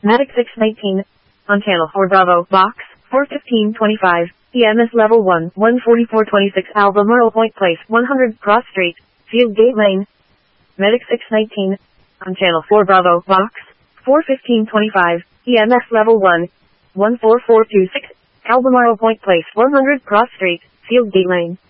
Medic 619. On channel 4 Bravo, box, 41525, EMS level 1, 14426 Albemarle Point Place, 100 Cross Street, Field Gate Lane. Medic 619. On channel 4 Bravo, box, 41525, EMS level 1, 14426, Albemarle Point Place, 100 Cross Street, Field Gate Lane.